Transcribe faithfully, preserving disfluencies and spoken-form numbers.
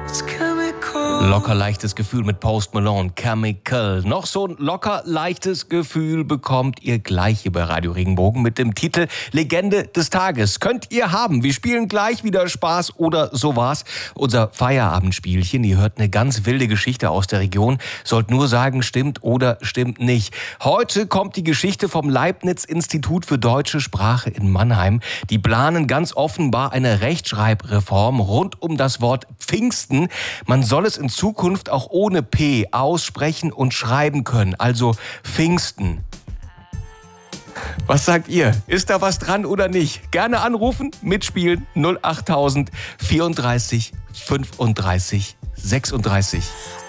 Locker leichtes Gefühl mit Post Malone, Chemical. Noch so ein locker leichtes Gefühl bekommt ihr gleich hier bei Radio Regenbogen mit dem Titel Legende des Tages. Könnt ihr haben. Wir spielen gleich wieder Spaß oder so war's. Unser Feierabendspielchen. Ihr hört eine ganz wilde Geschichte aus der Region. Sollt nur sagen, stimmt oder stimmt nicht. Heute kommt die Geschichte vom Leibniz-Institut für deutsche Sprache in Mannheim. Die planen ganz offenbar eine Rechtschreibreform rund um das Wort Pfingsten. Man soll es in Zukunft auch ohne P aussprechen und schreiben können, also Pfingsten. Was sagt ihr? Ist da was dran oder nicht? Gerne anrufen, mitspielen, null achttausend vierunddreißig fünfunddreißig sechsunddreißig.